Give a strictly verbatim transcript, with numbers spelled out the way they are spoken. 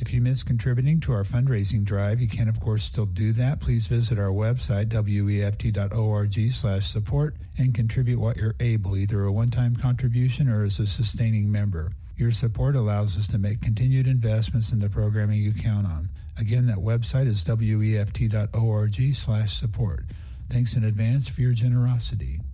If you miss contributing to our fundraising drive, you can, of course, still do that. Please visit our website, W E F T dot org slash support, and contribute what you're able, either a one-time contribution or as a sustaining member. Your support allows us to make continued investments in the programming you count on. Again, that website is W E F T dot org slash support. Thanks in advance for your generosity.